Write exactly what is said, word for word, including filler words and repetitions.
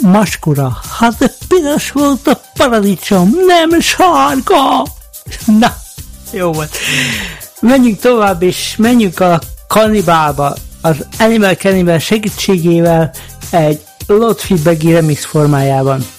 Macskora, hát de piros volt a paradicsom, nem sárga. Na, jó volt. Menjünk tovább, és menjünk a Kannibálba. Az Animal Cannibal segítségével egy Lord Feedbacki remix formájában.